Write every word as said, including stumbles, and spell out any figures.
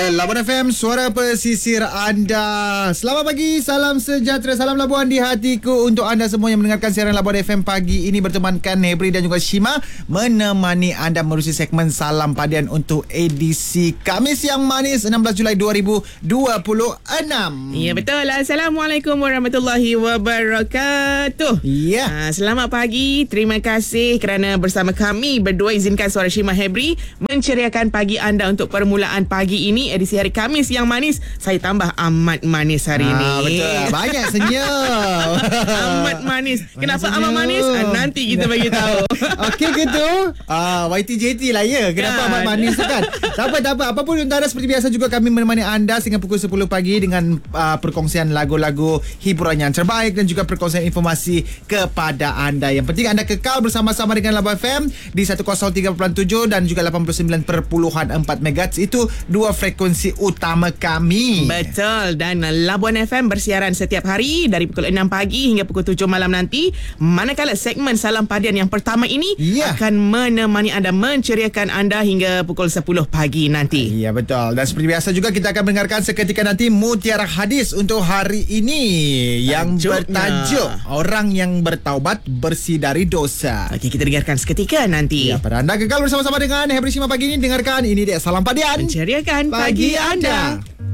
Ya, Labuan F M, suara pesisir anda. Selamat pagi, salam sejahtera, salam Labuan di hatiku untuk anda semua yang mendengarkan siaran Labuan F M pagi ini. Bertemankan Hebri dan juga Shima menemani anda menerusi segmen Salam Padian untuk edisi Khamis yang manis enam belas Julai dua ribu dua puluh enam. Ya, betul. Assalamualaikum warahmatullahi wabarakatuh. Ya. Ha, selamat pagi. Terima kasih kerana bersama kami berdua. Izinkan suara Shima Hebri menceriakan pagi anda untuk permulaan pagi ini, edisi hari Khamis yang manis. Saya tambah amat manis hari ini. Ah, betul. Banyak senyum. Amat manis. Kenapa amat manis? Ah, nanti kita bagi tahu. Okey gitu. Ah, Y T J T lah ya. Kenapa Kan. amat manis tu kan? Tak apa, tak apa. Apapun antara, seperti biasa juga kami menemani anda sehingga pukul sepuluh pagi dengan uh, perkongsian lagu-lagu hiburan yang terbaik dan juga perkongsian informasi kepada anda. Yang penting anda kekal bersama-sama dengan Labuan F M di seratus tiga perpuluhan tujuh dan juga lapan puluh sembilan perpuluhan empat megahertz. Itu dua frekuensi utama kami. Betul. Dan Labuan F M bersiaran setiap hari dari pukul enam pagi hingga pukul tujuh malam nanti. Manakala segmen Salam Padian yang pertama ini Ya. akan menemani anda, menceriakan anda hingga pukul sepuluh pagi nanti. Ya, betul. Dan seperti biasa juga kita akan mendengarkan seketika nanti Mutiara Hadis untuk hari ini yang Tajuknya. bertajuk Orang yang Bertaubat Bersih dari Dosa. Okey, kita dengarkan seketika nanti. Ya, pada anda kekal bersama-sama dengan Hebri Shima pagi ini. Dengarkan, ini dia Salam Padian. Menceriakan pagi, Pagi anda. anda.